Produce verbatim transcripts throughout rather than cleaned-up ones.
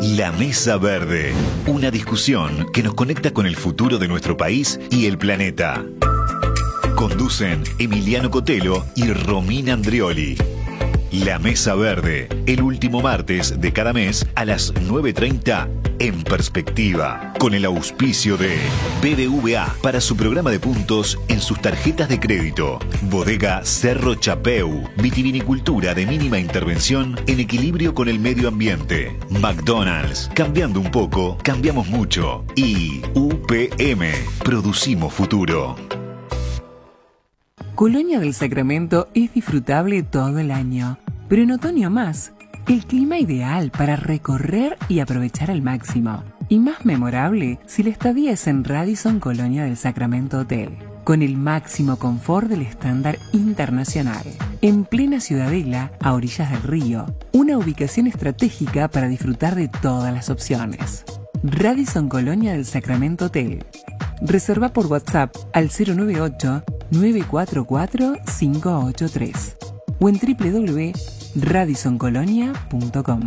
La Mesa Verde, una discusión que nos conecta con el futuro de nuestro país y el planeta. Conducen Emiliano Cotelo y Romina Andrioli. La Mesa Verde, el último martes de cada mes a las nueve treinta en Perspectiva, con el auspicio de B B V A para su programa de puntos en sus tarjetas de crédito. Bodega Cerro Chapeu, vitivinicultura de mínima intervención en equilibrio con el medio ambiente. McDonald's, cambiando un poco, cambiamos mucho. Y U P M, producimos futuro. Colonia del Sacramento es disfrutable todo el año, pero en otoño más. El clima ideal para recorrer y aprovechar al máximo. Y más memorable si la estadía es en Radisson Colonia del Sacramento Hotel, con el máximo confort del estándar internacional. En plena Ciudadela, a orillas del río, una ubicación estratégica para disfrutar de todas las opciones. Radisson Colonia del Sacramento Hotel. Reserva por WhatsApp al cero nueve ocho, nueve cuatro cuatro, cinco ocho tres o en doble u doble u doble u punto radisson colonia punto com.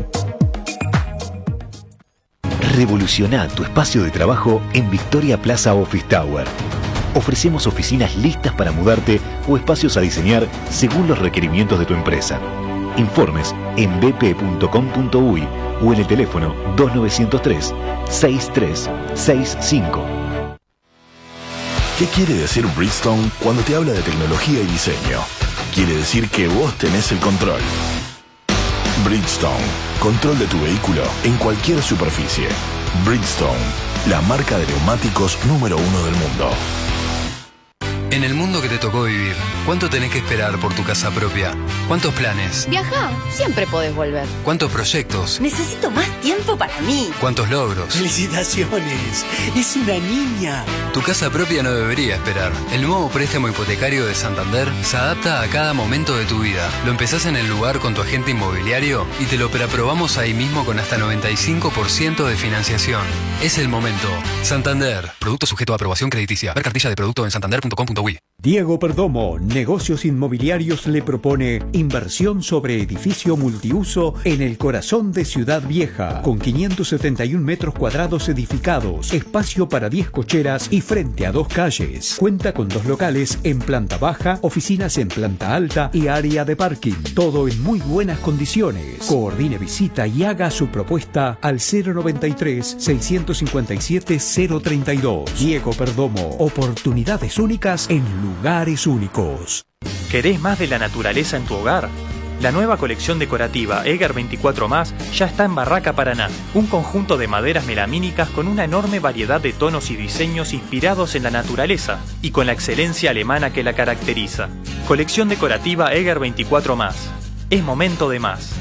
Revoluciona tu espacio de trabajo en Victoria Plaza Office Tower. Ofrecemos oficinas listas para mudarte o espacios a diseñar según los requerimientos de tu empresa. Informes en b p punto com punto u y o en el teléfono dos nueve cero tres, seis tres seis cinco. ¿Qué quiere decir Bridgestone cuando te habla de tecnología y diseño? Quiere decir que vos tenés el control. Bridgestone, control de tu vehículo en cualquier superficie. Bridgestone, la marca de neumáticos número uno del mundo. En el mundo que te tocó vivir, ¿cuánto tenés que esperar por tu casa propia? ¿Cuántos planes? Viajá, siempre podés volver. ¿Cuántos proyectos? Necesito más tiempo para mí. ¿Cuántos logros? ¡Felicitaciones! ¡Es una niña! Tu casa propia no debería esperar. El nuevo préstamo hipotecario de Santander se adapta a cada momento de tu vida. Lo empezás en el lugar con tu agente inmobiliario y te lo preaprobamos ahí mismo con hasta noventa y cinco por ciento de financiación. Es el momento. Santander. Producto sujeto a aprobación crediticia. Ver cartilla de producto en santander punto com punto u y. Diego Perdomo, Negocios Inmobiliarios, le propone inversión sobre edificio multiuso en el corazón de Ciudad Vieja, con quinientos setenta y un metros cuadrados edificados, espacio para diez cocheras y frente a dos calles. Cuenta con dos locales en planta baja, oficinas en planta alta y área de parking. Todo en muy buenas condiciones. Coordine visita y haga su propuesta al cero noventa y tres, seiscientos cincuenta y siete, cero treinta y dos. Diego Perdomo, oportunidades únicas en lugares únicos. ¿Querés más de la naturaleza en tu hogar? La nueva colección decorativa Eger veinticuatro más ya está en Barraca Paraná, un conjunto de maderas melamínicas con una enorme variedad de tonos y diseños inspirados en la naturaleza y con la excelencia alemana que la caracteriza. Colección decorativa Eger veinticuatro más. Es momento de más.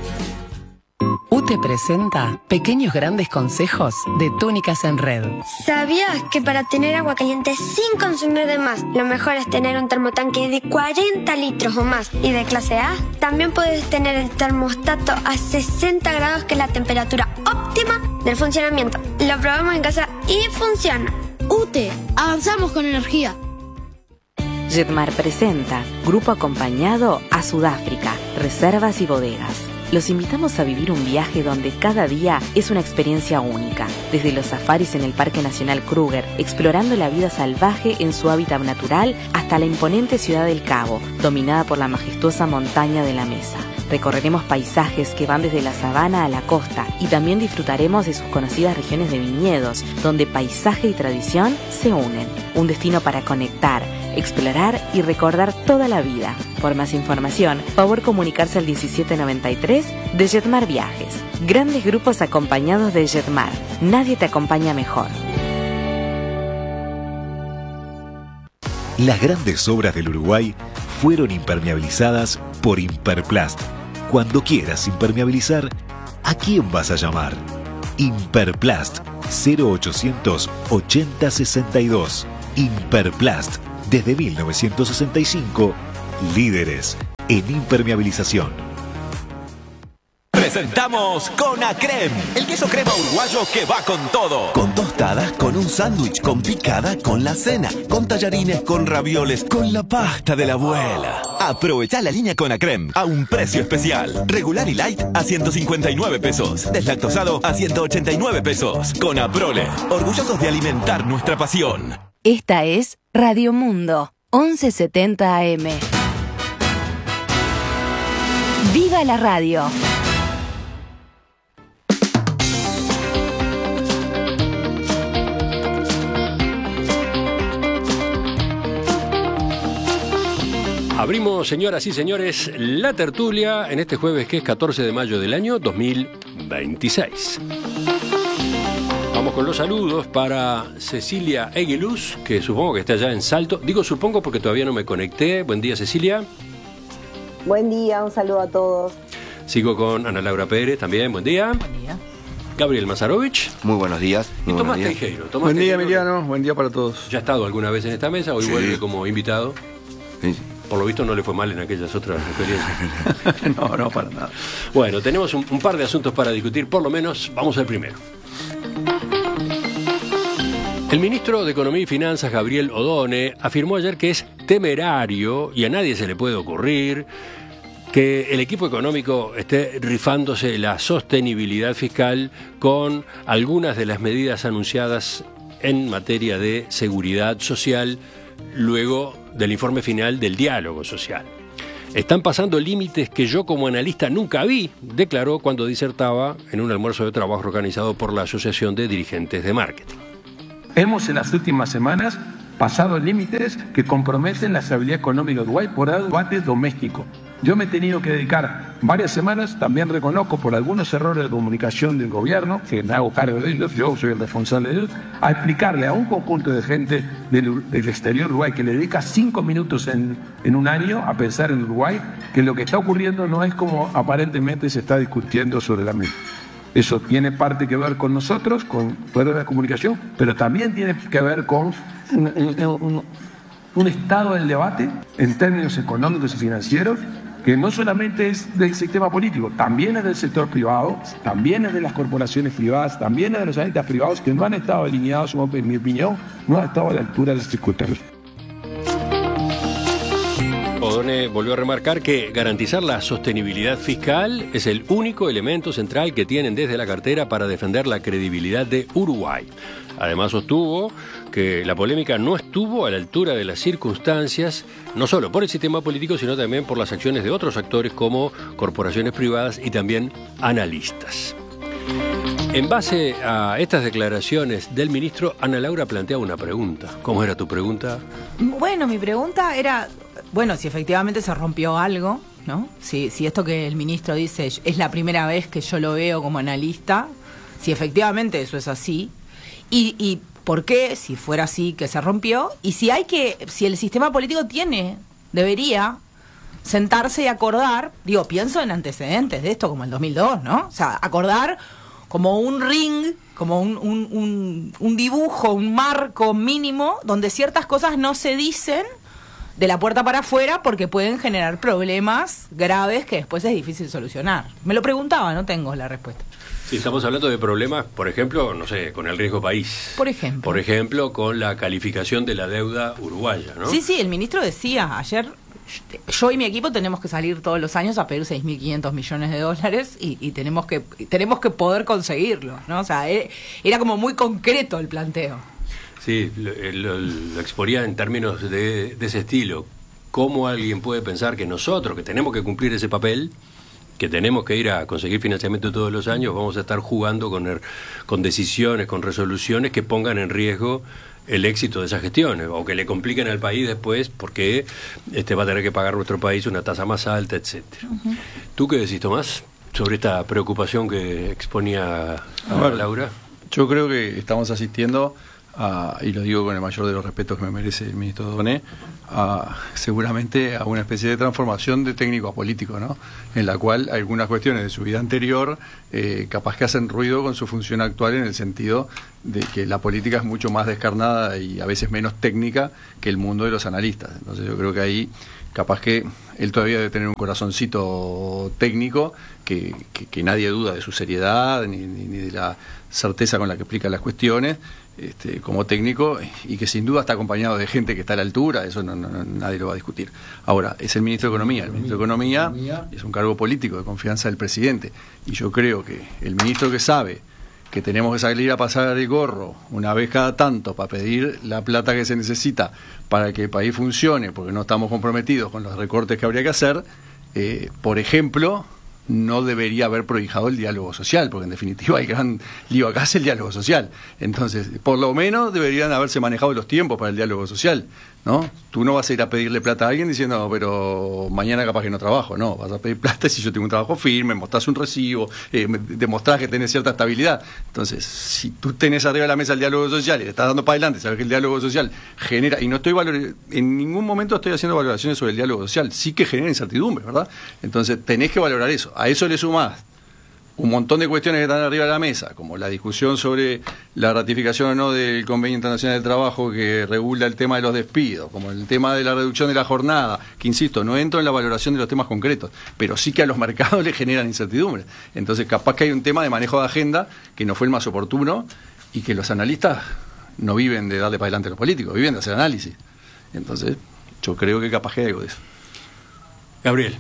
U T E presenta Pequeños Grandes Consejos de Túnicas en Red. ¿Sabías que para tener agua caliente sin consumir de más, lo mejor es tener un termotanque de cuarenta litros o más y de clase A? También puedes tener el termostato a sesenta grados, que es la temperatura óptima del funcionamiento. Lo probamos en casa y funciona. U T E, avanzamos con energía. Jetmar presenta Grupo Acompañado a Sudáfrica, Reservas y Bodegas. Los invitamos a vivir un viaje donde cada día es una experiencia única. Desde los safaris en el Parque Nacional Kruger, explorando la vida salvaje en su hábitat natural, hasta la imponente ciudad del Cabo, dominada por la majestuosa montaña de la Mesa. Recorreremos paisajes que van desde la sabana a la costa y también disfrutaremos de sus conocidas regiones de viñedos, donde paisaje y tradición se unen. Un destino para conectar, explorar y recordar toda la vida. Por más información, favor comunicarse al diecisiete noventa y tres de Jetmar Viajes. Grandes grupos acompañados de Jetmar. Nadie te acompaña mejor. Las grandes obras del Uruguay fueron impermeabilizadas por Imperplast. Cuando quieras impermeabilizar, ¿a quién vas a llamar? Imperplast, cero ochocientos ochenta sesenta y dos. Imperplast, desde mil novecientos sesenta y cinco, líderes en impermeabilización. Presentamos Conacrem, el queso crema uruguayo que va con todo. Con tostadas, con un sándwich, con picada, con la cena, con tallarines, con ravioles, con la pasta de la abuela. Aprovecha la línea Conacrem a un precio especial. Regular y light a ciento cincuenta y nueve pesos. Deslactosado a ciento ochenta y nueve pesos. Conaprole, orgullosos de alimentar nuestra pasión. Esta es Radio Mundo, once setenta A M. ¡Viva la radio! Abrimos, señoras y señores, la tertulia en este jueves que es catorce de mayo del año dos mil veintiséis. Vamos con los saludos para Cecilia Eguiluz, que supongo que está allá en Salto. Digo supongo porque todavía no me conecté. Buen día, Cecilia. Buen día, un saludo a todos. Sigo con Ana Laura Pérez también. Buen día. Buen día. Gabriel Mazarovich. Muy buenos días. Muy y Tomás buenos días. Teijeiro. Tomás Buen día, Teijeiro, Emiliano. Buen día para todos. ¿Ya ha estado alguna vez en esta mesa? Hoy Sí. vuelve como invitado. Sí. Por lo visto no le fue mal en aquellas otras experiencias. No, no, para nada. Bueno, tenemos un, un par de asuntos para discutir, por lo menos vamos al primero. El ministro de Economía y Finanzas, Gabriel Odone, afirmó ayer que es temerario y a nadie se le puede ocurrir que el equipo económico esté rifándose la sostenibilidad fiscal con algunas de las medidas anunciadas en materia de seguridad social luego del informe final del diálogo social. Están pasando límites que yo como analista nunca vi, declaró cuando disertaba en un almuerzo de trabajo organizado por la Asociación de Dirigentes de Marketing. Hemos en las últimas semanas pasado límites que comprometen la estabilidad económica de Uruguay por debate doméstico. Yo me he tenido que dedicar varias semanas, también reconozco por algunos errores de comunicación del gobierno, que me hago cargo de ellos, yo soy el responsable de ellos, a explicarle a un conjunto de gente del, del exterior de Uruguay que le dedica cinco minutos en, en un año a pensar en Uruguay, que lo que está ocurriendo no es como aparentemente se está discutiendo sobre la mesa. Eso tiene parte que ver con nosotros, con poder de comunicación, pero también tiene que ver con un, un, un, un estado del debate en términos económicos y financieros que no solamente es del sistema político, también es del sector privado, también es de las corporaciones privadas, también es de los analistas privados que no han estado alineados, en mi opinión, no han estado a la altura de las circunstancias. Odone volvió a remarcar que garantizar la sostenibilidad fiscal es el único elemento central que tienen desde la cartera para defender la credibilidad de Uruguay. Además sostuvo que la polémica no estuvo a la altura de las circunstancias, no solo por el sistema político, sino también por las acciones de otros actores como corporaciones privadas y también analistas. En base a estas declaraciones del ministro, Ana Laura planteaba una pregunta. ¿Cómo era tu pregunta? Bueno, mi pregunta era, bueno, si efectivamente se rompió algo, ¿no? Si, si esto que el ministro dice es la primera vez que yo lo veo como analista, si efectivamente eso es así, y, y por qué, si fuera así, que se rompió, y si hay que, si el sistema político tiene, debería sentarse y acordar, digo, pienso en antecedentes de esto como el dos mil dos, ¿no? O sea, acordar como un ring, como un, un, un, un dibujo, un marco mínimo, donde ciertas cosas no se dicen de la puerta para afuera porque pueden generar problemas graves que después es difícil solucionar. Me lo preguntaba, no tengo la respuesta. Sí, estamos hablando de problemas, por ejemplo, no sé, con el riesgo país. Por ejemplo. Por ejemplo, con la calificación de la deuda uruguaya, ¿no? Sí, sí, el ministro decía ayer, yo y mi equipo tenemos que salir todos los años a pedir seis mil quinientos millones de dólares y, y tenemos que tenemos que poder conseguirlo, ¿no? O sea, era como muy concreto el planteo. Sí, lo, lo, lo exponía en términos de, de ese estilo. ¿Cómo alguien puede pensar que nosotros, que tenemos que cumplir ese papel, que tenemos que ir a conseguir financiamiento todos los años, vamos a estar jugando con, er, con decisiones, con resoluciones que pongan en riesgo el éxito de esas gestiones o que le compliquen al país después porque este va a tener que pagar nuestro país una tasa más alta, etcétera? Uh-huh. ¿Tú qué decís, Tomás, sobre esta preocupación que exponía a ver, Laura? Yo creo que estamos asistiendo a, y lo digo con el mayor de los respetos que me merece el ministro Odone, a, seguramente a una especie de transformación de técnico a político, ¿no? En la cual algunas cuestiones de su vida anterior eh, capaz que hacen ruido con su función actual, en el sentido de que la política es mucho más descarnada y a veces menos técnica que el mundo de los analistas. Entonces yo creo que ahí capaz que él todavía debe tener un corazoncito técnico que, que, que nadie duda de su seriedad ni, ni, ni de la certeza con la que explica las cuestiones, este, como técnico, y que sin duda está acompañado de gente que está a la altura, eso no, no, no, nadie lo va a discutir. Ahora, es el ministro de Economía, el ministro de Economía es un cargo político de confianza del presidente, y yo creo que el ministro que sabe que tenemos que salir a pasar el gorro una vez cada tanto para pedir la plata que se necesita para que el país funcione, porque no estamos comprometidos con los recortes que habría que hacer, eh, por ejemplo, no debería haber prohijado el diálogo social, porque en definitiva el gran lío acá es el diálogo social. Entonces, por lo menos deberían haberse manejado los tiempos para el diálogo social, ¿no? Tú no vas a ir a pedirle plata a alguien diciendo, no, pero mañana capaz que no trabajo. No, vas a pedir plata si yo tengo un trabajo firme, mostrás un recibo, eh, demostrás que tenés cierta estabilidad. Entonces, si tú tenés arriba de la mesa el diálogo social y le estás dando para adelante, sabes que el diálogo social genera, y no estoy valor, en ningún momento estoy haciendo valoraciones sobre el diálogo social, sí que genera incertidumbre, ¿verdad? Entonces, tenés que valorar eso. A eso le sumás un montón de cuestiones que están arriba de la mesa, como la discusión sobre la ratificación o no del Convenio Internacional del Trabajo que regula el tema de los despidos, como el tema de la reducción de la jornada, que insisto, no entro en la valoración de los temas concretos, pero sí que a los mercados le generan incertidumbre. Entonces capaz que hay un tema de manejo de agenda que no fue el más oportuno y que los analistas no viven de darle para adelante a los políticos, viven de hacer análisis. Entonces yo creo que capaz que hay algo de eso. Gabriel.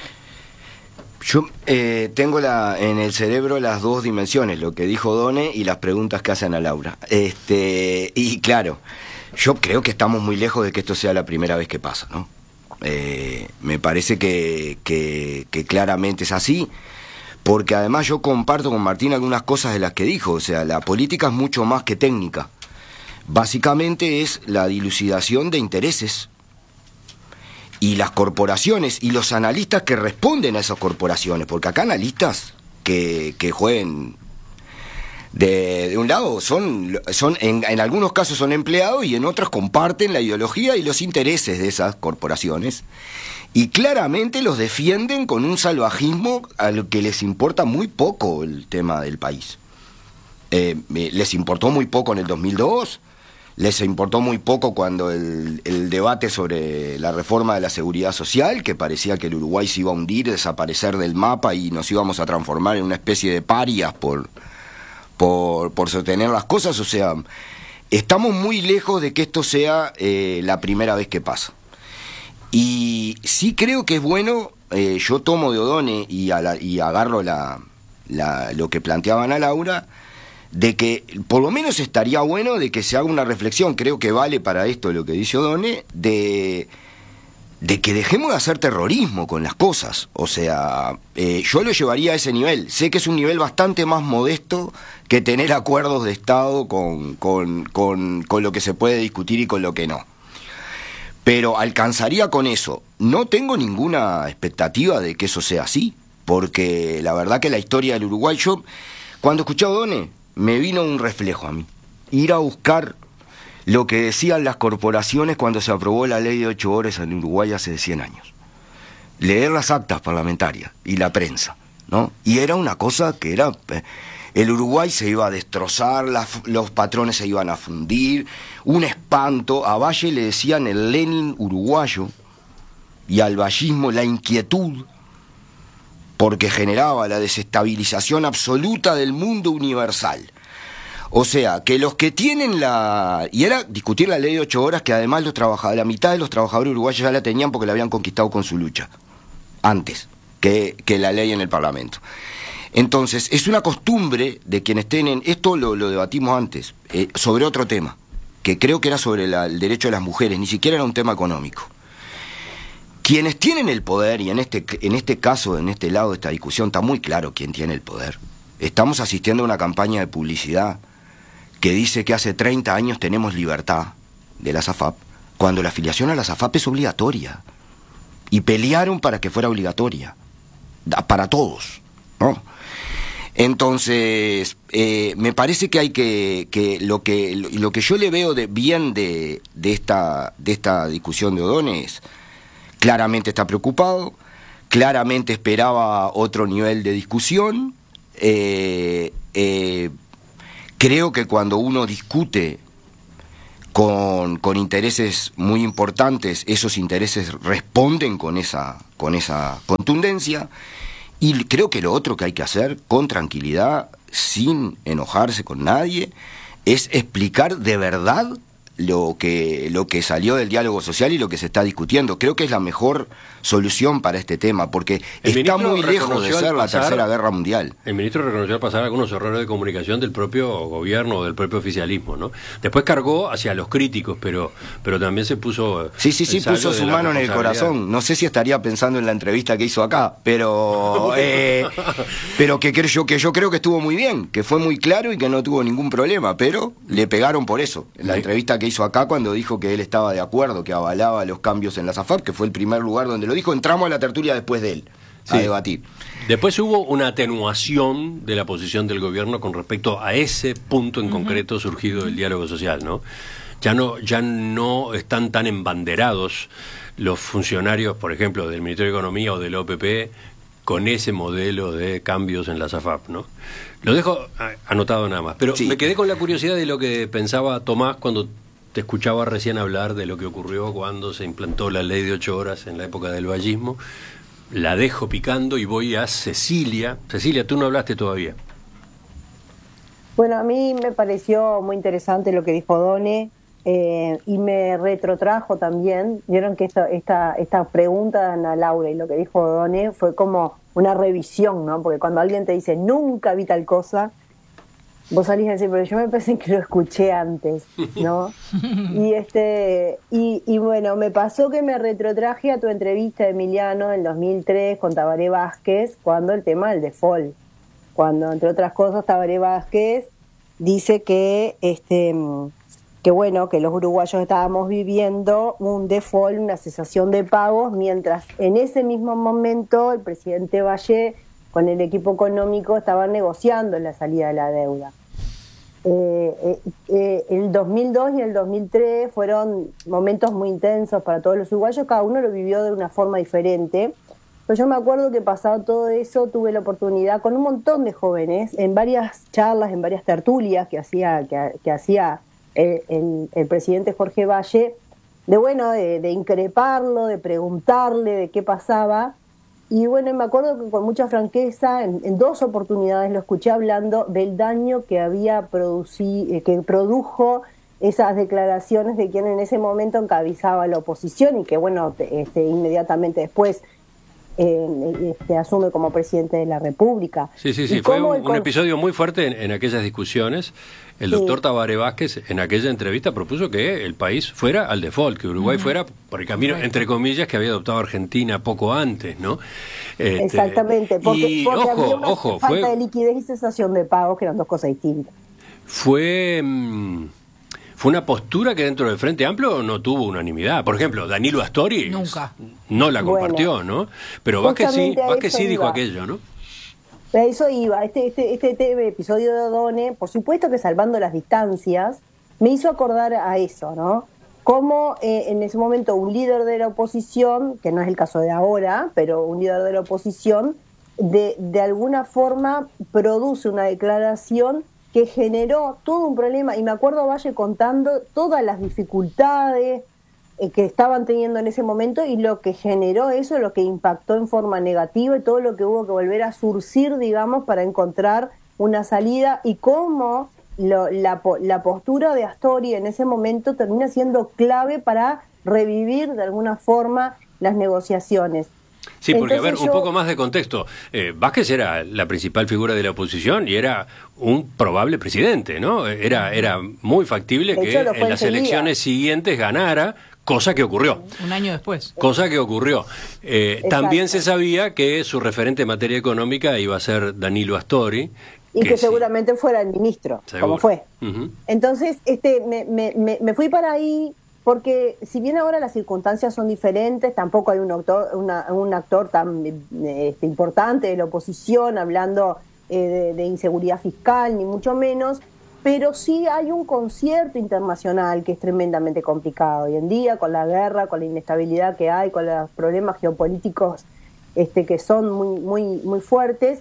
Yo eh, tengo la, en el cerebro las dos dimensiones, lo que dijo Done y las preguntas que hacen a Laura. Este, y claro, yo creo que estamos muy lejos de que esto sea la primera vez que pasa, ¿no? Eh, me parece que, que, que claramente es así, porque además yo comparto con Martín algunas cosas de las que dijo. O sea, la política es mucho más que técnica. Básicamente es la dilucidación de intereses. Y las corporaciones y los analistas que responden a esas corporaciones, porque acá analistas que, que jueguen de, de un lado son, son en, en algunos casos son empleados y en otros comparten la ideología y los intereses de esas corporaciones, y claramente los defienden con un salvajismo a lo que les importa muy poco el tema del país. Eh, les importó muy poco en el dos mil dos, les importó muy poco cuando el, el debate sobre la reforma de la seguridad social, que parecía que el Uruguay se iba a hundir, desaparecer del mapa y nos íbamos a transformar en una especie de parias por, por, por sostener las cosas. O sea, estamos muy lejos de que esto sea eh, la primera vez que pasa. Y sí creo que es bueno, eh, yo tomo de Odone y, a la, y agarro la, la, lo que planteaban a Laura, de que por lo menos estaría bueno de que se haga una reflexión, creo que vale para esto lo que dice Odone, de, de que dejemos de hacer terrorismo con las cosas. O sea, eh, yo lo llevaría a ese nivel. Sé que es un nivel bastante más modesto que tener acuerdos de Estado con, con, con, con lo que se puede discutir y con lo que no. Pero alcanzaría con eso. No tengo ninguna expectativa de que eso sea así, porque la verdad que la historia del Uruguay, yo cuando escuché a Odone, me vino un reflejo a mí, ir a buscar lo que decían las corporaciones cuando se aprobó la ley de ocho horas en Uruguay hace cien años. Leer las actas parlamentarias y la prensa, ¿no? Y era una cosa que era... El Uruguay se iba a destrozar, las, los patrones se iban a fundir, un espanto. A Valle le decían el Lenin uruguayo y al vallismo la inquietud, porque generaba la desestabilización absoluta del mundo universal. O sea, que los que tienen la... Y era discutir la ley de ocho horas, que además los trabajadores, la mitad de los trabajadores uruguayos ya la tenían porque la habían conquistado con su lucha, antes que, que la ley en el Parlamento. Entonces, es una costumbre de quienes tienen... Esto lo, lo debatimos antes, eh, sobre otro tema, que creo que era sobre la, el derecho de las mujeres, ni siquiera era un tema económico. Quienes tienen el poder, y en este, en este caso, en este lado de esta discusión, está muy claro quién tiene el poder. Estamos asistiendo a una campaña de publicidad que dice que hace treinta años tenemos libertad de la SAFAP, cuando la afiliación a la SAFAP es obligatoria. Y pelearon para que fuera obligatoria, para todos, ¿no? Entonces, eh, me parece que hay que, que, lo que lo que yo le veo de bien de, de, esta, de esta discusión de Odone es... Claramente está preocupado, claramente esperaba otro nivel de discusión. Eh, eh, creo que cuando uno discute con, con intereses muy importantes, esos intereses responden con esa, con esa contundencia. Y creo que lo otro que hay que hacer, con tranquilidad, sin enojarse con nadie, es explicar de verdad lo que lo que salió del diálogo social y lo que se está discutiendo. Creo que es la mejor solución para este tema, porque El está ministro muy lejos de reconoció ser al la pasar- tercera guerra mundial. El ministro reconoció al pasar algunos errores de comunicación del propio gobierno o del propio oficialismo, ¿no? Después cargó hacia los críticos, pero pero también se puso... Sí, sí, sí, el saldo puso de su la mano en el responsabilidad. corazón. No sé si estaría pensando en la entrevista que hizo acá, pero eh, pero que, creo yo, que yo creo que estuvo muy bien, que fue muy claro y que no tuvo ningún problema, pero le pegaron por eso. En la Sí. entrevista que hizo acá, cuando dijo que él estaba de acuerdo, que avalaba los cambios en la SAFAP, que fue el primer lugar donde lo dijo, entramos a la tertulia después de él, a Sí. debatir. Después hubo una atenuación de la posición del gobierno con respecto a ese punto en concreto surgido del diálogo social, ¿no? Ya no, ya no están tan embanderados los funcionarios, por ejemplo, del Ministerio de Economía o del O P P con ese modelo de cambios en la SAFAP, ¿no? Lo dejo ah, anotado nada más, pero Sí. me quedé con la curiosidad de lo que pensaba Tomás cuando te escuchaba recién hablar de lo que ocurrió cuando se implantó la ley de ocho horas en la época del vallismo. La dejo picando y voy a Cecilia. Cecilia, tú no hablaste todavía. Bueno, a mí me pareció muy interesante lo que dijo Done eh, y me retrotrajo también. Vieron que esta, esta, esta pregunta de Ana Laura y lo que dijo Done fue como una revisión, ¿no? Porque cuando alguien te dice nunca vi tal cosa, vos salís a decir, pero yo me parece que lo escuché antes, ¿no? y este y, y bueno, me pasó que me retrotraje a tu entrevista, Emiliano, del dos mil tres con Tabaré Vázquez, cuando el tema del default, cuando entre otras cosas Tabaré Vázquez dice que este que bueno, que los uruguayos estábamos viviendo un default, una cesación de pagos, mientras en ese mismo momento el presidente Valle con el equipo económico estaban negociando la salida de la deuda. Eh, eh, eh, el dos mil dos y el dos mil tres fueron momentos muy intensos para todos los uruguayos, cada uno lo vivió de una forma diferente, pero yo me acuerdo que pasado todo eso tuve la oportunidad con un montón de jóvenes, en varias charlas, en varias tertulias que hacía, que, que hacía el, el, el presidente Jorge Valle, de bueno, de, de increparlo, de preguntarle de qué pasaba. Y bueno, me acuerdo que con mucha franqueza, en, en dos oportunidades lo escuché hablando del daño que había producido, eh, que produjo esas declaraciones de quien en ese momento encabezaba la oposición y que bueno, te, este, inmediatamente después eh, este, asume como presidente de la República. Sí, sí, sí, fue un, un episodio muy fuerte en, en aquellas discusiones. El Sí. doctor Tabaré Vázquez en aquella entrevista propuso que el país fuera al default, que Uruguay Ujú. fuera por el camino, entre comillas, que había adoptado Argentina poco antes, ¿no? Este, Exactamente, porque, y porque ojo, había una ojo, falta fue, de liquidez y cesación de pagos, que eran dos cosas distintas. fue, mm, fue una postura que dentro del Frente Amplio no tuvo unanimidad. Por ejemplo, Danilo Astori Nunca. no la Bueno, compartió, ¿no? Pero Vázquez sí, justamente a Vázquez eso sí dijo iba. aquello, ¿no? A eso iba, este, este, este, este episodio de Done, por supuesto que salvando las distancias, me hizo acordar a eso, ¿no? Cómo eh, en ese momento un líder de la oposición, que no es el caso de ahora, pero un líder de la oposición, de, de alguna forma produce una declaración que generó todo un problema, y me acuerdo a Valle contando todas las dificultades eh, que estaban teniendo en ese momento y lo que generó eso, lo que impactó en forma negativa y todo lo que hubo que volver a surcir, digamos, para encontrar una salida y cómo lo, la, la postura de Astori en ese momento termina siendo clave para revivir de alguna forma las negociaciones. Sí, porque, a ver, Entonces un yo- poco más de contexto. Eh, Vázquez era la principal figura de la oposición y era un probable presidente, ¿no? Era, era muy factible De que hecho, lo fue en las enseguida. elecciones siguientes ganara, cosa que ocurrió. Un año después. Cosa que ocurrió. Eh, Exacto. también se sabía que su referente en materia económica iba a ser Danilo Astori. Y que, que sí, seguramente fuera el ministro, seguro. como fue. Ujú. Entonces, este, me, me, me, me fui para ahí porque si bien ahora las circunstancias son diferentes, tampoco hay un actor, una, un actor tan eh, este, importante de la oposición hablando eh, de, de inseguridad fiscal, ni mucho menos, pero sí hay un concierto internacional que es tremendamente complicado hoy en día, con la guerra, con la inestabilidad que hay, con los problemas geopolíticos este, que son muy, muy, muy fuertes.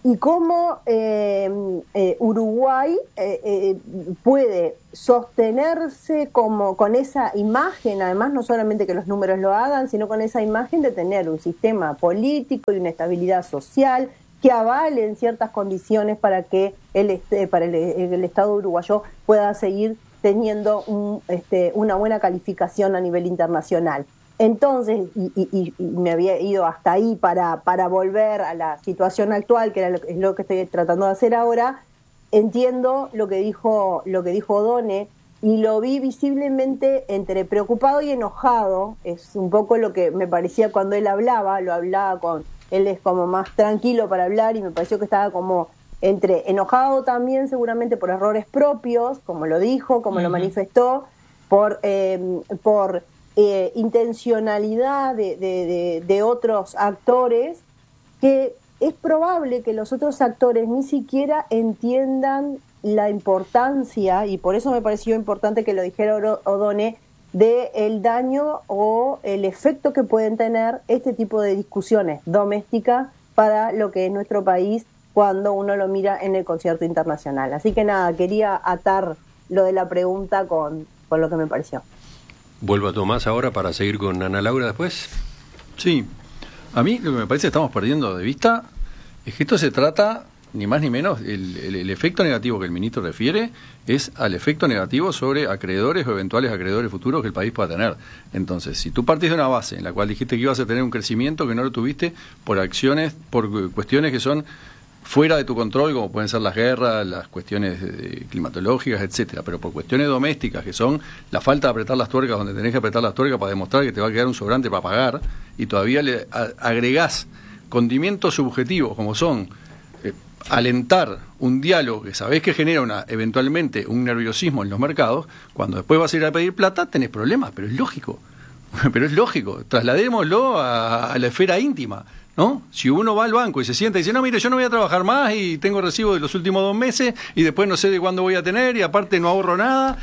y cómo eh, eh, Uruguay eh, eh, puede sostenerse como con esa imagen, además no solamente que los números lo hagan, sino con esa imagen de tener un sistema político y una estabilidad social que avale en ciertas condiciones para que el, este, para el, el Estado uruguayo pueda seguir teniendo un, este, una buena calificación a nivel internacional. Entonces, y, y, y me había ido hasta ahí para, para volver a la situación actual, que era lo, es lo que estoy tratando de hacer ahora, entiendo lo que dijo, lo que dijo Done, y lo vi visiblemente entre preocupado y enojado. Es un poco lo que me parecía cuando él hablaba, lo hablaba con, él es como más tranquilo para hablar, y me pareció que estaba como entre enojado también seguramente por errores propios, como lo dijo, como uh-huh. lo manifestó, por... Eh, por Eh, intencionalidad de, de, de, de otros actores, que es probable que los otros actores ni siquiera entiendan la importancia, y por eso me pareció importante que lo dijera Odone, de el daño o el efecto que pueden tener este tipo de discusiones domésticas para lo que es nuestro país cuando uno lo mira en el concierto internacional. Así que nada, quería atar lo de la pregunta con, con lo que me pareció. Vuelvo a Tomás ahora para seguir con Ana Laura después. Sí, a mí lo que me parece que estamos perdiendo de vista es que esto se trata, ni más ni menos, el, el, el efecto negativo que el ministro refiere es al efecto negativo sobre acreedores o eventuales acreedores futuros que el país pueda tener. Entonces, si tú partís de una base en la cual dijiste que ibas a tener un crecimiento que no lo tuviste por acciones, por cuestiones que son fuera de tu control, como pueden ser las guerras, las cuestiones eh, climatológicas, etcétera, pero por cuestiones domésticas, que son la falta de apretar las tuercas donde tenés que apretar las tuercas para demostrar que te va a quedar un sobrante para pagar, y todavía le a, agregás condimentos subjetivos, como son eh, alentar un diálogo que sabés que genera una eventualmente un nerviosismo en los mercados, cuando después vas a ir a pedir plata, tenés problemas, pero es lógico, pero es lógico, trasladémoslo a, a la esfera íntima, ¿no? Si uno va al banco y se sienta y dice, no, mire, yo no voy a trabajar más y tengo recibo de los últimos dos meses y después no sé de cuándo voy a tener y aparte no ahorro nada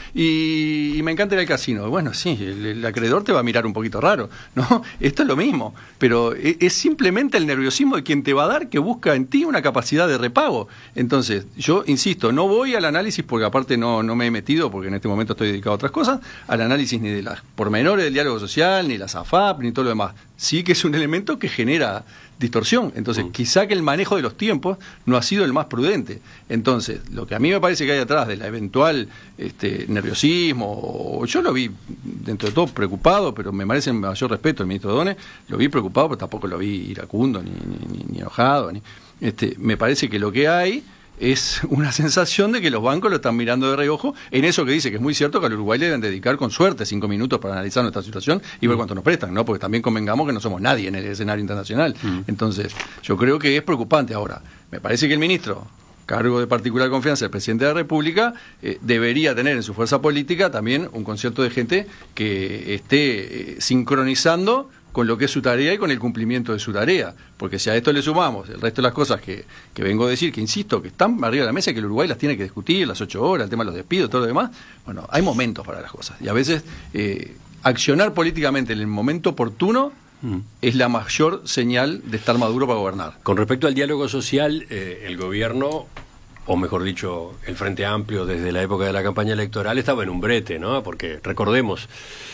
y, y me encanta ir al casino. Bueno, sí, el, el acreedor te va a mirar un poquito raro, ¿no? Esto es lo mismo, pero es, es simplemente el nerviosismo de quien te va a dar, que busca en ti una capacidad de repago. Entonces, yo insisto, no voy al análisis, porque aparte no, no me he metido, porque en este momento estoy dedicado a otras cosas, al análisis ni de las pormenores del diálogo social, ni las A F A P, ni todo lo demás. Sí que es un elemento que genera distorsión. Entonces, mm. quizá que el manejo de los tiempos no ha sido el más prudente. Entonces, lo que a mí me parece que hay atrás de la eventual este, nerviosismo, o yo lo vi dentro de todo preocupado, pero me merece mayor respeto el ministro Done, lo vi preocupado, pero tampoco lo vi iracundo, ni, ni, ni enojado. Ni, este, me parece que lo que hay es una sensación de que los bancos lo están mirando de reojo en eso que dice, que es muy cierto, que al Uruguay le deben dedicar con suerte cinco minutos para analizar nuestra situación y ver cuánto nos prestan, ¿no? Porque también convengamos que no somos nadie en el escenario internacional. Mm. Entonces, yo creo que es preocupante. Ahora, me parece que el ministro, cargo de particular confianza del presidente de la República, eh, debería tener en su fuerza política también un concierto de gente que esté eh, sincronizando con lo que es su tarea y con el cumplimiento de su tarea, porque si a esto le sumamos el resto de las cosas que, que vengo a decir, que insisto, que están arriba de la mesa y que el Uruguay las tiene que discutir, las ocho horas, el tema de los despidos, todo lo demás, bueno, hay momentos para las cosas, y a veces eh, accionar políticamente en el momento oportuno mm. es la mayor señal de estar maduro para gobernar. Con respecto al diálogo social, eh, el gobierno, o mejor dicho, el Frente Amplio desde la época de la campaña electoral estaba en un brete, ¿no? Porque recordemos,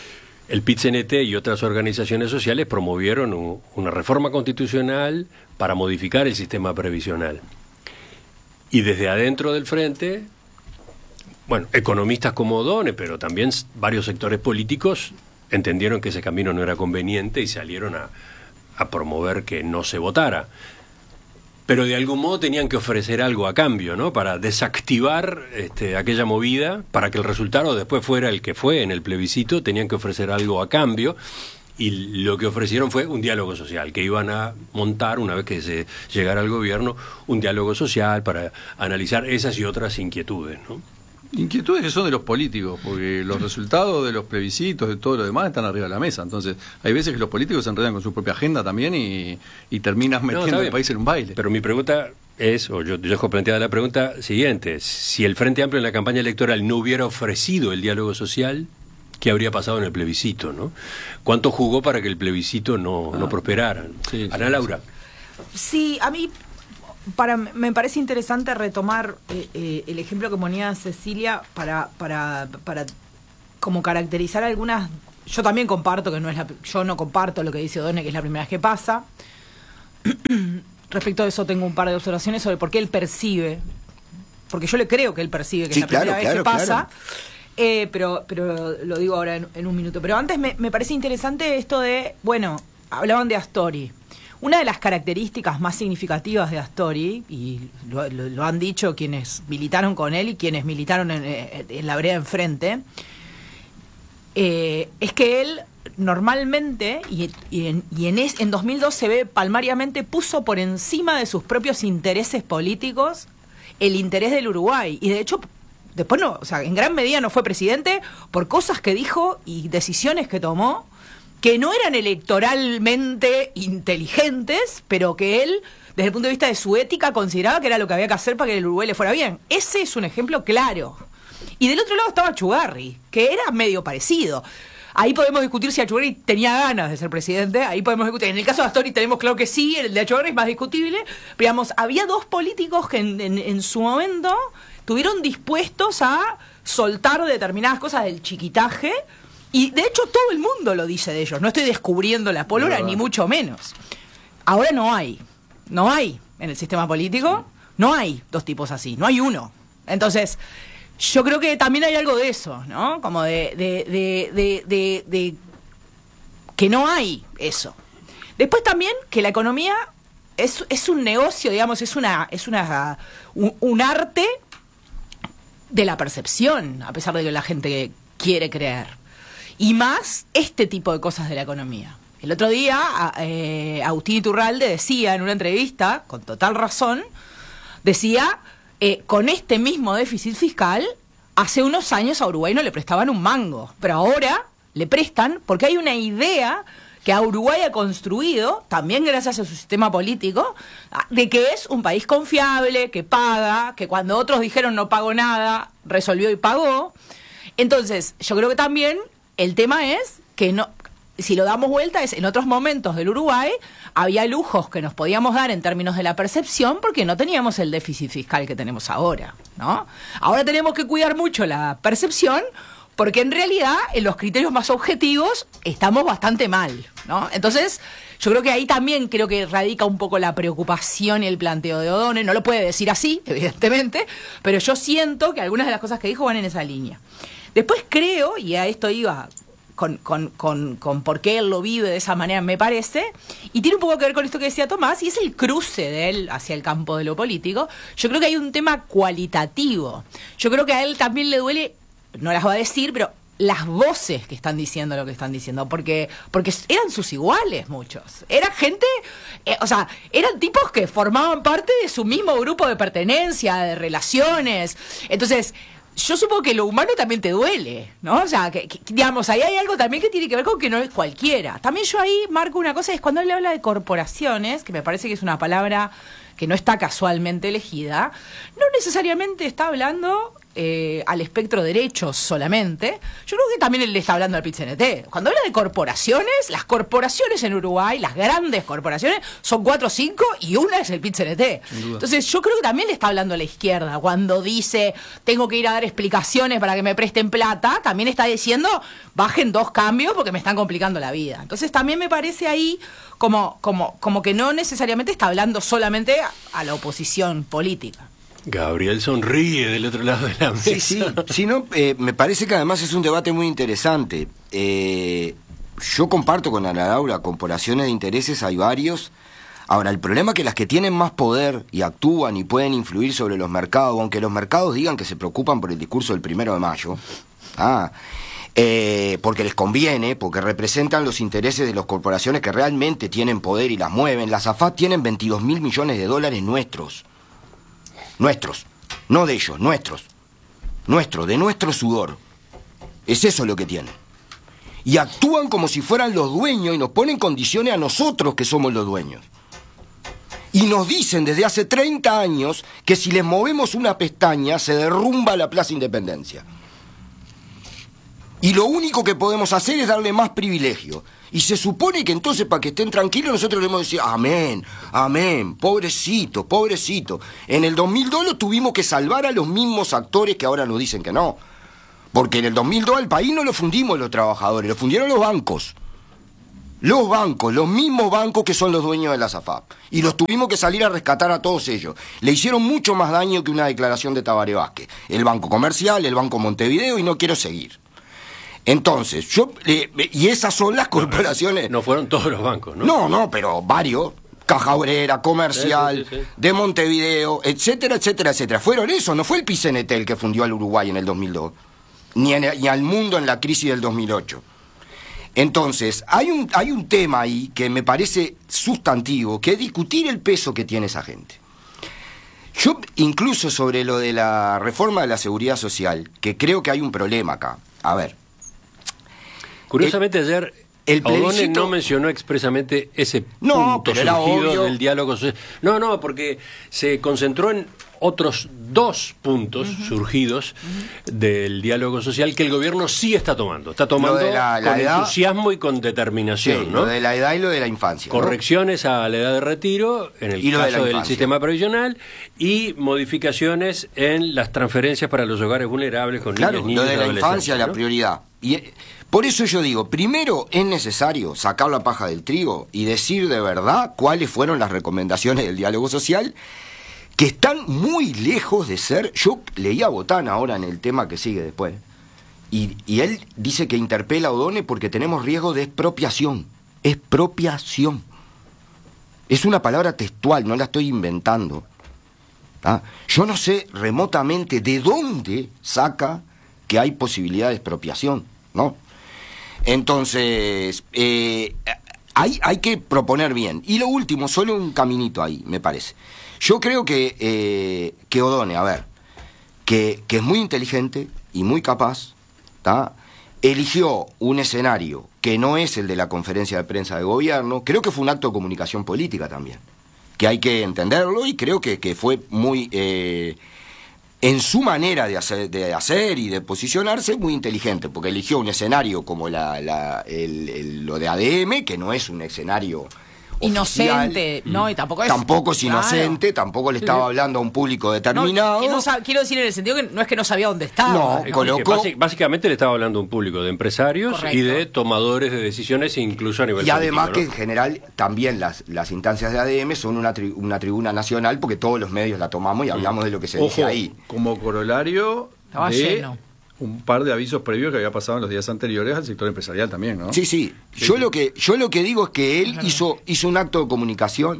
el P I T C N T y otras organizaciones sociales promovieron un, una reforma constitucional para modificar el sistema previsional. Y desde adentro del Frente, bueno, economistas como Done, pero también varios sectores políticos entendieron que ese camino no era conveniente y salieron a, a promover que no se votara. Pero de algún modo tenían que ofrecer algo a cambio, ¿no? Para desactivar este, aquella movida, para que el resultado después fuera el que fue en el plebiscito, tenían que ofrecer algo a cambio, y lo que ofrecieron fue un diálogo social, que iban a montar, una vez que se llegara al gobierno, un diálogo social para analizar esas y otras inquietudes, ¿no? Inquietudes que son de los políticos, porque los resultados de los plebiscitos, de todo lo demás, están arriba de la mesa. Entonces, hay veces que los políticos se enredan con su propia agenda también y, y terminas metiendo al país en un baile. Pero mi pregunta es, o yo, yo dejo planteada la pregunta siguiente: si el Frente Amplio en la campaña electoral no hubiera ofrecido el diálogo social, ¿qué habría pasado en el plebiscito, no? ¿Cuánto jugó para que el plebiscito no, ah, no prosperara? Sí, Ana sí, Laura. Sí, a mí para me parece interesante retomar eh, eh, el ejemplo que ponía Cecilia para, para, para como caracterizar algunas. Yo también comparto que no es la, yo no comparto lo que dice Odone, que es la primera vez que pasa. Respecto a eso tengo un par de observaciones sobre por qué él percibe, porque yo le creo que él percibe que sí, es la primera claro, vez claro, que pasa. Claro. Eh, pero, pero lo digo ahora en, en un minuto. Pero antes me, me parece interesante esto de, bueno, hablaban de Astori. Una de las características más significativas de Astori, y lo, lo, lo han dicho quienes militaron con él y quienes militaron en, en la vereda enfrente, eh, es que él normalmente, y, y, en, y en, es, en dos mil dos se ve palmariamente, puso por encima de sus propios intereses políticos el interés del Uruguay. Y de hecho, después no, o sea, en gran medida no fue presidente por cosas que dijo y decisiones que tomó que no eran electoralmente inteligentes, pero que él, desde el punto de vista de su ética, consideraba que era lo que había que hacer para que el Uruguay le fuera bien. Ese es un ejemplo claro. Y del otro lado estaba Achugarri, que era medio parecido. Ahí podemos discutir si Achugarri tenía ganas de ser presidente, ahí podemos discutir. En el caso de Astori tenemos claro que sí, el de Achugarri es más discutible. Pero digamos, había dos políticos que en, en, en su momento estuvieron dispuestos a soltar determinadas cosas del chiquitaje, y de hecho todo el mundo lo dice de ellos. No estoy descubriendo la pólvora, ni mucho menos. Ahora no hay, no hay en el sistema político, no hay dos tipos así, no hay uno. Entonces, yo creo que también hay algo de eso, ¿no? Como de, de, de, de, de, de que no hay eso. Después también que la economía es, es un negocio, digamos, es una, es una un, un arte de la percepción, a pesar de que la gente quiere creer. Y más este tipo de cosas de la economía. El otro día, eh, Agustín Iturralde decía en una entrevista, con total razón, decía, eh, con este mismo déficit fiscal, hace unos años a Uruguay no le prestaban un mango, pero ahora le prestan porque hay una idea que a Uruguay ha construido, también gracias a su sistema político, de que es un país confiable, que paga, que cuando otros dijeron no pago nada, resolvió y pagó. Entonces, yo creo que también el tema es que no, si lo damos vuelta, es en otros momentos del Uruguay había lujos que nos podíamos dar en términos de la percepción porque no teníamos el déficit fiscal que tenemos ahora, ¿no? Ahora tenemos que cuidar mucho la percepción porque en realidad en los criterios más objetivos estamos bastante mal, ¿no? Entonces, yo creo que ahí también creo que radica un poco la preocupación y el planteo de Odone. No lo puede decir así, evidentemente, pero yo siento que algunas de las cosas que dijo van en esa línea. Después creo, y a esto iba con, con, con, con por qué él lo vive de esa manera, me parece, y tiene un poco que ver con esto que decía Tomás, y es el cruce de él hacia el campo de lo político. Yo creo que hay un tema cualitativo. Yo creo que a él también le duele, no las va a decir, pero las voces que están diciendo lo que están diciendo, porque porque eran sus iguales muchos. Era gente, eh, o sea, eran tipos que formaban parte de su mismo grupo de pertenencia, de relaciones. Entonces, yo supongo que lo humano también te duele, ¿no? O sea, que, que, digamos, ahí hay algo también que tiene que ver con que no es cualquiera. También yo ahí marco una cosa, es cuando él habla de corporaciones, que me parece que es una palabra que no está casualmente elegida, no necesariamente está hablando eh, al espectro derechos solamente. Yo creo que también él le está hablando al P I T C N T. Cuando habla de corporaciones, las corporaciones en Uruguay, las grandes corporaciones, son cuatro o cinco y una es el P I T C N T. Entonces yo creo que también le está hablando a la izquierda. Cuando dice, tengo que ir a dar explicaciones para que me presten plata, también está diciendo, bajen dos cambios porque me están complicando la vida. Entonces también me parece ahí como, como, como que no necesariamente está hablando solamente a, a la oposición política. Gabriel sonríe del otro lado de la mesa. Sí, sí, sí, no, eh, me parece que además es un debate muy interesante. Eh, yo comparto con Ana Laura, comparaciones de intereses hay varios. Ahora, el problema es que las que tienen más poder y actúan y pueden influir sobre los mercados, aunque los mercados digan que se preocupan por el discurso del primero de mayo, ah, eh, porque les conviene, porque representan los intereses de las corporaciones que realmente tienen poder y las mueven. Las A F A P tienen veintidós mil millones de dólares nuestros. Nuestros, no de ellos, nuestros. Nuestro, de nuestro sudor. Es eso lo que tienen. Y actúan como si fueran los dueños y nos ponen condiciones a nosotros que somos los dueños. Y nos dicen desde hace treinta años que si les movemos una pestaña se derrumba la Plaza Independencia. Y lo único que podemos hacer es darle más privilegio. Y se supone que entonces, para que estén tranquilos, nosotros debemos decir, amén, amén, pobrecito, pobrecito. En el dos mil dos lo tuvimos que salvar a los mismos actores que ahora nos dicen que no. Porque en el dos mil dos el país no lo fundimos los trabajadores, lo fundieron los bancos. Los bancos, los mismos bancos que son los dueños de la S A F A P. Y los tuvimos que salir a rescatar a todos ellos. Le hicieron mucho más daño que una declaración de Tabaré Vázquez. El Banco Comercial, el Banco Montevideo, y no quiero seguir. Entonces, yo... Eh, y esas son las corporaciones... No fueron todos los bancos, ¿no? No, no, pero varios. Caja Obrera, Comercial, sí, sí, sí. de Montevideo, etcétera, etcétera, etcétera. Fueron esos, no fue el P C N T el que fundió al Uruguay en el dos mil dos. Ni, en, ni al mundo en la crisis del dos mil ocho. Entonces, hay un, hay un tema ahí que me parece sustantivo, que es discutir el peso que tiene esa gente. Yo, incluso sobre lo de la reforma de la seguridad social, que creo que hay un problema acá. A ver. Curiosamente, el, ayer el Odone plebiscito... no mencionó expresamente ese no, punto pero surgido obvio. del diálogo social. No, no, porque se concentró en otros dos puntos uh-huh. surgidos uh-huh. del diálogo social que el gobierno sí está tomando. Está tomando la, la con edad, entusiasmo y con determinación, sí, ¿no? Lo de la edad y lo de la infancia. Correcciones ¿no? a la edad de retiro, en el y caso de del sistema previsional, y modificaciones en las transferencias para los hogares vulnerables con claro, niños, niños lo de la infancia, ¿no? la prioridad. Y por eso yo digo, primero es necesario sacar la paja del trigo y decir de verdad cuáles fueron las recomendaciones del diálogo social, que están muy lejos de ser... Yo leía a Botán ahora en el tema que sigue después, y, y él dice que interpela a Odone porque tenemos riesgo de expropiación. Expropiación. Es una palabra textual, no la estoy inventando. ¿Ah? Yo no sé remotamente de dónde saca que hay posibilidad de expropiación, ¿no? Entonces, eh, hay, hay que proponer bien. Y lo último, solo un caminito ahí, me parece. Yo creo que, eh, que Odone, a ver, que, que es muy inteligente y muy capaz, ¿tá? Eligió un escenario que no es el de la conferencia de prensa de gobierno. Creo que fue un acto de comunicación política también, que hay que entenderlo, y creo que, que fue muy... Eh, en su manera de hacer, de hacer y de posicionarse, muy inteligente, porque eligió un escenario como la, la, el, el, lo de A D M, que no es un escenario inocente, oficial, no, y tampoco es... Tampoco es claro. inocente, tampoco le estaba hablando a un público determinado. No, que no sab- quiero decir en el sentido que no es que no sabía dónde estaba. No, colocó... Básic, básicamente le estaba hablando a un público de empresarios Correcto. y de tomadores de decisiones, incluso a nivel Y además político, que ¿no? en general también las, las instancias de A D M son una, tri- una tribuna nacional, porque todos los medios la tomamos y hablamos mm. de lo que se Ojo, dice ahí. Como corolario estaba de... lleno. Un par de avisos previos que había pasado en los días anteriores al sector empresarial también, ¿no? Sí, sí. sí yo sí. lo que yo lo que digo es que él hizo hizo un acto de comunicación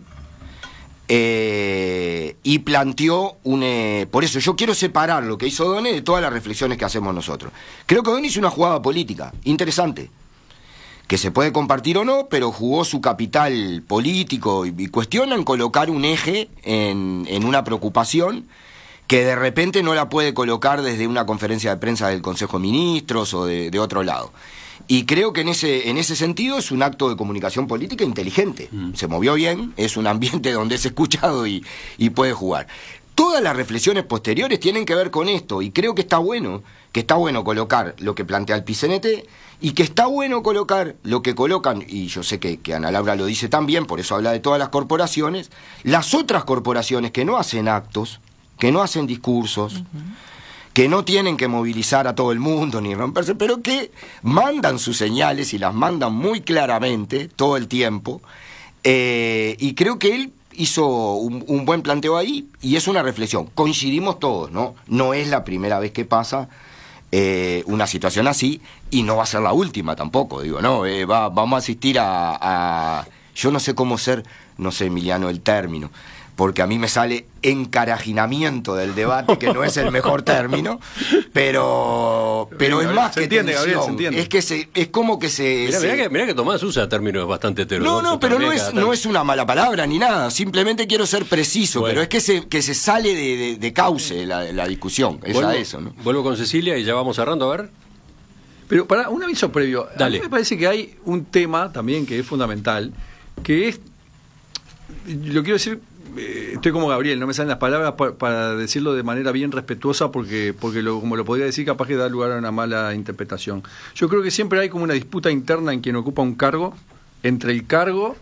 eh, y planteó un... Eh, por eso yo quiero separar lo que hizo Odone de todas las reflexiones que hacemos nosotros. Creo que Odone hizo una jugada política interesante, que se puede compartir o no, pero jugó su capital político y, y cuestiona en colocar un eje en, en una preocupación que de repente no la puede colocar desde una conferencia de prensa del Consejo de Ministros o de, de otro lado. Y creo que en ese, en ese sentido es un acto de comunicación política inteligente. Mm. Se movió bien, es un ambiente donde es escuchado y, y puede jugar. Todas las reflexiones posteriores tienen que ver con esto, y creo que está bueno, que está bueno colocar lo que plantea el P C N T, y que está bueno colocar lo que colocan, y yo sé que, que Ana Laura lo dice también, por eso habla de todas las corporaciones, las otras corporaciones que no hacen actos, que no hacen discursos, uh-huh. que no tienen que movilizar a todo el mundo ni romperse, pero que mandan sus señales y las mandan muy claramente todo el tiempo, eh, y creo que él hizo un, un buen planteo ahí, y es una reflexión. Coincidimos todos, ¿no? No es la primera vez que pasa eh, una situación así, y no va a ser la última tampoco, digo, ¿no? Eh, va, vamos a asistir a, a... Yo no sé cómo ser, no sé, Emiliano, el término, porque a mí me sale encarajinamiento del debate, que no es el mejor término, pero pero es más se que entiende, tensión. Gabriel, se entiende. Es que se, es como que se... Mirá, se... mirá que, mirá que Tomás usa términos bastante heterodoxos. No, no, pero no también, es, cada no es una mala palabra ni nada, simplemente quiero ser preciso, bueno. pero es que se, que se sale de, de, de cauce la, la discusión, es vuelvo, a eso, ¿no? Vuelvo con Cecilia y ya vamos cerrando, a ver. Pero para un aviso previo, Dale. a mí me parece que hay un tema también que es fundamental, que es, lo quiero decir eh, estoy como Gabriel, no me salen las palabras pa, para decirlo de manera bien respetuosa porque porque lo, como lo podría decir capaz que da lugar a una mala interpretación. Yo creo que siempre hay como una disputa interna en quien ocupa un cargo, entre el cargo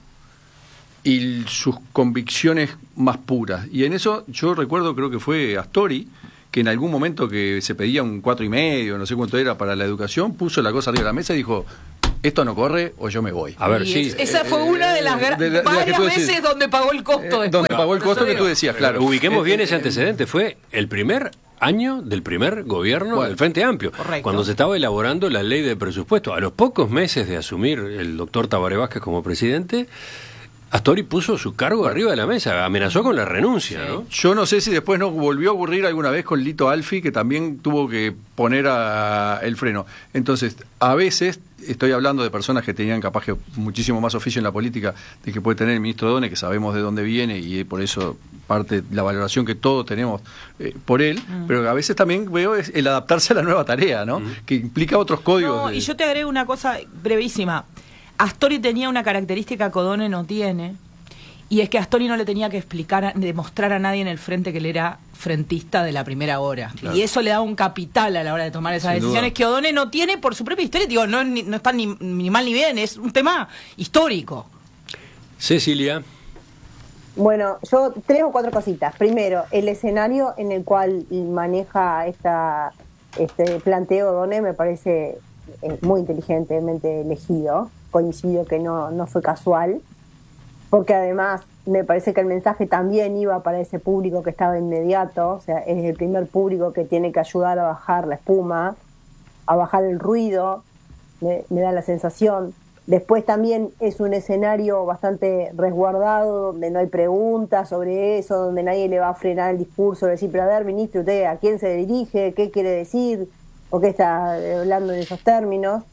y sus convicciones más puras. Y en eso yo recuerdo, creo que fue Astori, que en algún momento que se pedía un cuatro y medio, no sé cuánto era, para la educación, puso la cosa arriba de la mesa y dijo, esto no corre o yo me voy. A ver, y sí. Es, esa fue una de las eh, de, de, de varias las veces decís, donde pagó el costo. Eh, donde pagó el costo que tú decías, claro. Pero ubiquemos eh, bien eh, ese antecedente. Fue el primer año del primer gobierno bueno, del Frente Amplio, correcto. Cuando se estaba elaborando la ley de presupuesto. A los pocos meses de asumir el doctor Tabaré Vázquez como presidente, Astori puso su cargo arriba de la mesa, amenazó con la renuncia, ¿no? Yo no sé si después no volvió a ocurrir alguna vez con Lito Alfi, que también tuvo que poner a, el freno. Entonces, a veces, estoy hablando de personas que tenían capaz que muchísimo más oficio en la política de que puede tener el ministro Done, que sabemos de dónde viene y por eso parte la valoración que todos tenemos eh, por él, mm. pero a veces también veo es el adaptarse a la nueva tarea, ¿no? Mm. Que implica otros códigos. No, de... y yo te agrego una cosa brevísima. Astori tenía una característica que Odone no tiene, y es que Astori no le tenía que explicar, demostrar a nadie en el frente que él era frentista de la primera hora. Claro. Y eso le da un capital a la hora de tomar esas Sin decisiones duda. Que Odone no tiene por su propia historia. Digo, no, no está ni, ni mal ni bien, es un tema histórico. Cecilia. Bueno, yo tres o cuatro cositas. Primero, el escenario en el cual maneja esta este planteo Odone me parece eh, muy inteligentemente elegido. Coincido que no, no fue casual, porque además me parece que el mensaje también iba para ese público que estaba inmediato, o sea, es el primer público que tiene que ayudar a bajar la espuma, a bajar el ruido, me, me da la sensación. Después también es un escenario bastante resguardado, donde no hay preguntas sobre eso, donde nadie le va a frenar el discurso, de decir, pero a ver, ministro, ¿usted a quién se dirige? ¿Qué quiere decir? ¿O qué está hablando en esos términos?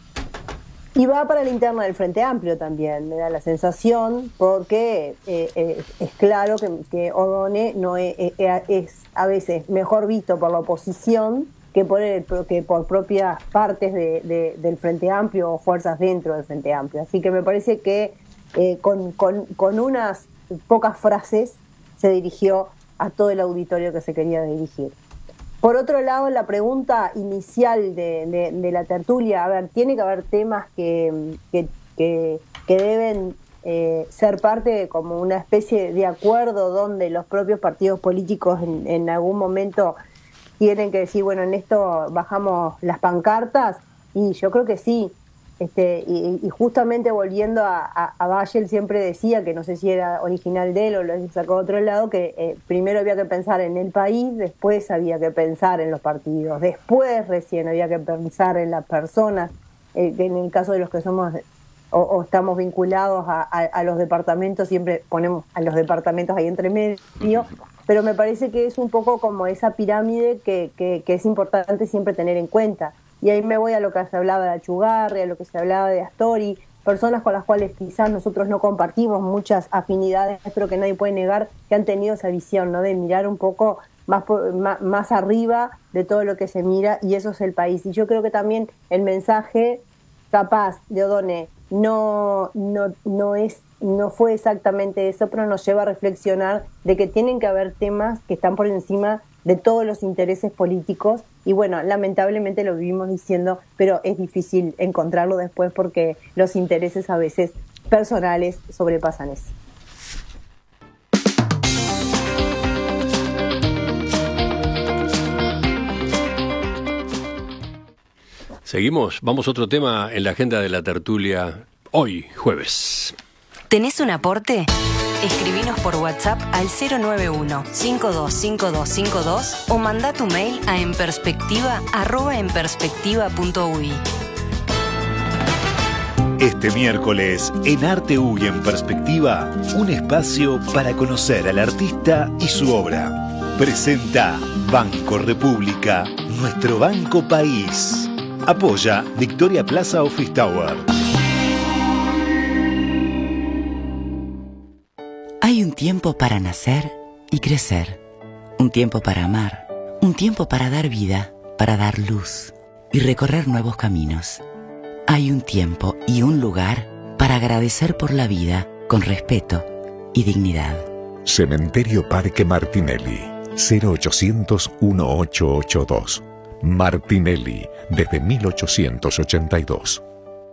Y va para la interna del Frente Amplio también, me da la sensación, porque eh, eh, es claro que, que Odone no es, es, es a veces mejor visto por la oposición que por, el, que por propias partes de, de, del Frente Amplio o fuerzas dentro del Frente Amplio. Así que me parece que eh, con, con, con unas pocas frases se dirigió a todo el auditorio que se quería dirigir. Por otro lado, la pregunta inicial de, de, de la tertulia, a ver, tiene que haber temas que, que, que, que deben eh, ser parte de como una especie de acuerdo donde los propios partidos políticos en, en algún momento tienen que decir, bueno, en esto bajamos las pancartas, y yo creo que sí. Este, y, y justamente volviendo a, a, a Valle, él siempre decía, que no sé si era original de él o lo sacó de otro lado, que eh, primero había que pensar en el país, después había que pensar en los partidos, después recién había que pensar en las personas, eh, que en el caso de los que somos o, o estamos vinculados a, a, a los departamentos, siempre ponemos a los departamentos ahí entre medio, pero me parece que es un poco como esa pirámide que, que, que es importante siempre tener en cuenta. Y ahí me voy a lo que se hablaba de Achugarri, a lo que se hablaba de Astori, personas con las cuales quizás nosotros no compartimos muchas afinidades, pero que nadie puede negar que han tenido esa visión, ¿no? De mirar un poco más, más, más arriba de todo lo que se mira, y eso es el país. Y yo creo que también el mensaje capaz de Odone no, no, no, es, no fue exactamente eso, pero nos lleva a reflexionar de que tienen que haber temas que están por encima de todos los intereses políticos, y bueno, lamentablemente lo vivimos diciendo, pero es difícil encontrarlo después porque los intereses a veces personales sobrepasan eso. Seguimos, vamos a otro tema en la agenda de la tertulia hoy, jueves. ¿Tenés un aporte? Escribinos por WhatsApp al cero nueve uno, cinco dos cinco dos cinco dos o manda tu mail a enperspectiva arroba enperspectiva punto uy. Este miércoles, en Arte U y en Perspectiva, un espacio para conocer al artista y su obra. Presenta Banco República, nuestro banco país. Apoya Victoria Plaza Office Tower. Hay un tiempo para nacer y crecer, un tiempo para amar, un tiempo para dar vida, para dar luz y recorrer nuevos caminos. Hay un tiempo y un lugar para agradecer por la vida con respeto y dignidad. Cementerio Parque Martinelli, cero ochocientos dieciocho ochenta y dos. Martinelli, desde mil ochocientos ochenta y dos.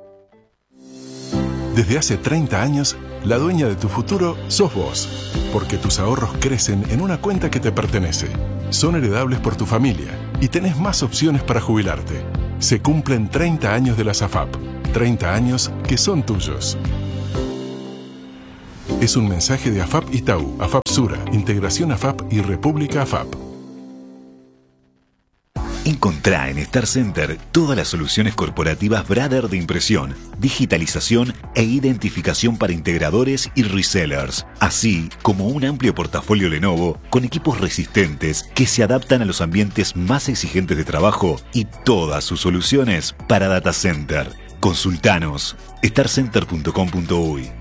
Desde hace treinta años, la dueña de tu futuro sos vos, porque tus ahorros crecen en una cuenta que te pertenece. Son heredables por tu familia y tenés más opciones para jubilarte. Se cumplen treinta años de las A F A P, treinta años que son tuyos. Es un mensaje de A F A P Itaú, A F A P Sura, Integración A F A P y República A F A P. Encontrá en Star Center todas las soluciones corporativas Brother de impresión, digitalización e identificación para integradores y resellers, así como un amplio portafolio Lenovo con equipos resistentes que se adaptan a los ambientes más exigentes de trabajo y todas sus soluciones para data center. Consultanos star center punto com punto uy.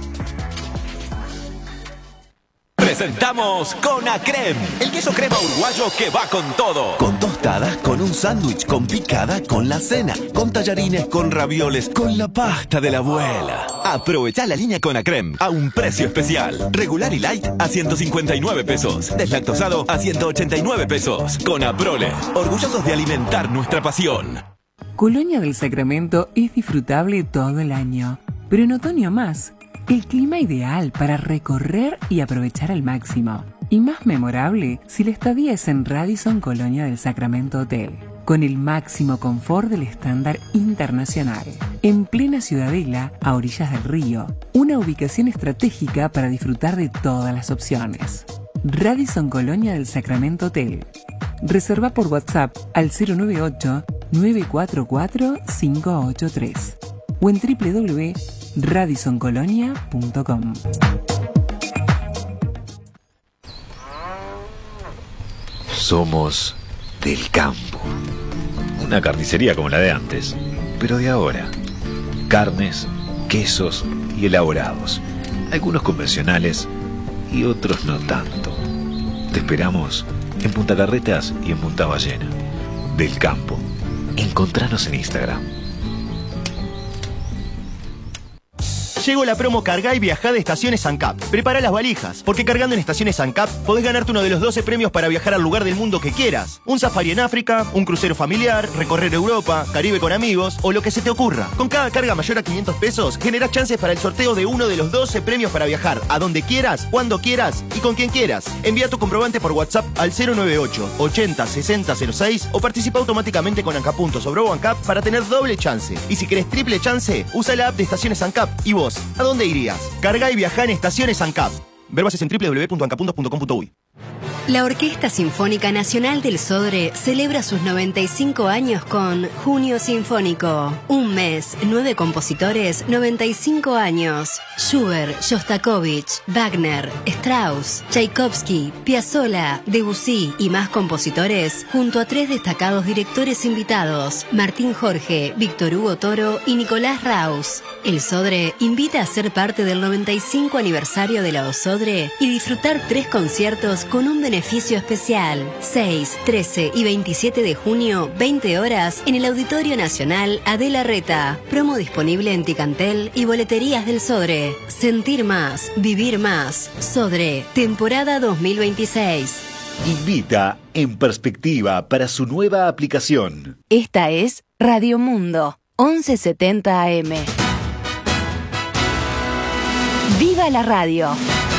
Presentamos Conacrem, el queso crema uruguayo que va con todo. Con tostadas, con un sándwich, con picada, con la cena, con tallarines, con ravioles, con la pasta de la abuela. Aprovechá la línea Conacrem a un precio especial. Regular y light a ciento cincuenta y nueve pesos. Deslactosado a ciento ochenta y nueve pesos. Con Aprole, orgullosos de alimentar nuestra pasión. Colonia del Sacramento es disfrutable todo el año, pero en otoño más. El clima ideal para recorrer y aprovechar al máximo. Y más memorable si la estadía es en Radisson Colonia del Sacramento Hotel, con el máximo confort del estándar internacional. En plena Ciudadela, a orillas del río, una ubicación estratégica para disfrutar de todas las opciones. Radisson Colonia del Sacramento Hotel. Reserva por WhatsApp al cero nueve ocho, nueve cuatro cuatro, cinco ocho tres o en doble u doble u doble u punto radisson colonia punto com. Somos del campo. Una carnicería como la de antes, pero de ahora. Carnes, quesos y elaborados. Algunos convencionales y otros no tanto. Te esperamos en Punta Carretas y en Punta Ballena. Del campo. Encontranos en Instagram. Llegó la promo Cargá y Viajá de Estaciones ANCAP. Prepara las valijas, porque cargando en Estaciones ANCAP podés ganarte uno de los doce premios para viajar al lugar del mundo que quieras. Un safari en África, un crucero familiar, recorrer Europa, Caribe con amigos o lo que se te ocurra. Con cada carga mayor a quinientos pesos, generás chances para el sorteo de uno de los doce premios para viajar a donde quieras, cuando quieras y con quien quieras. Envía tu comprobante por WhatsApp al cero nueve ocho, ochenta, sesenta cero seis o participa automáticamente con ANCAP puntos o Bro ANCAP para tener doble chance. Y si querés triple chance, usa la app de Estaciones ANCAP. ¿Y vos? ¿A dónde irías? Carga y viajá en Estaciones ANCAP. Ver bases en doble u doble u doble u punto anca puntos punto com punto uy. La Orquesta Sinfónica Nacional del Sodre celebra sus noventa y cinco años con Junio Sinfónico. Un mes, nueve compositores, noventa y cinco años. Schubert, Shostakovich, Wagner, Strauss, Tchaikovsky, Piazzolla, Debussy y más compositores, junto a tres destacados directores invitados, Martín Jorge, Víctor Hugo Toro y Nicolás Raus. El Sodre invita a ser parte del noventa y cinco aniversario de la OSodre y disfrutar tres conciertos con un beneficio especial. seis, trece y veintisiete de junio, veinte horas, en el Auditorio Nacional Adela Reta. Promo disponible en Ticantel y boleterías del Sodre. Sentir más, vivir más. Sodre, temporada dos mil veintiséis. Invita En Perspectiva para su nueva aplicación. Esta es Radio Mundo, once setenta A M. ¡Viva la radio!